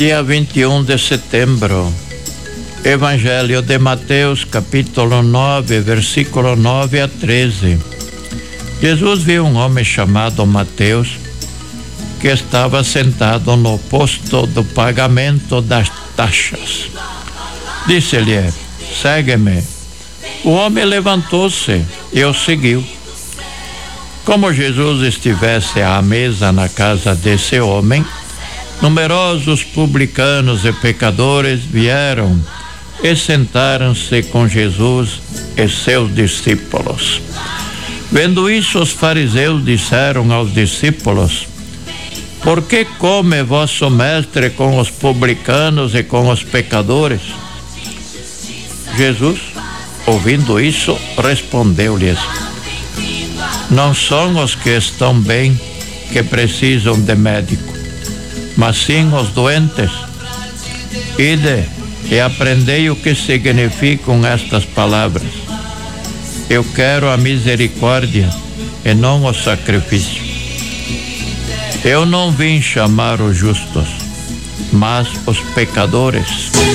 Dia 21 de setembro, Evangelho de Mateus, capítulo 9, versículo 9 a 13. Jesus viu um homem chamado Mateus, que estava sentado no posto do pagamento das taxas. Disse-lhe: segue-me. O homem levantou-se e o seguiu. Como Jesus estivesse à mesa na casa desse homem, numerosos publicanos e pecadores vieram e sentaram-se com Jesus e seus discípulos. Vendo isso, os fariseus disseram aos discípulos: por que come vosso mestre com os publicanos e com os pecadores? Jesus, ouvindo isso, respondeu-lhes: não são os que estão bem que precisam de médico, mas sim os doentes. Ide e aprendei o que significam estas palavras: eu quero a misericórdia e não o sacrifício. Eu não vim chamar os justos, mas os pecadores.